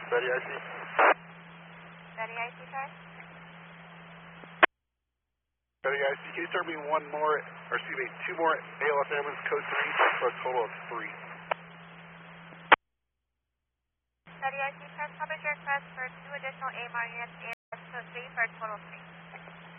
Ready, IC? Ready, IC check? Ready, IC. Can you start me two more ALS ambulance code 3 for a total of 3. Ready, IC check. Publish your request for 2 additional AMR units ALS code 3 for a total of 3.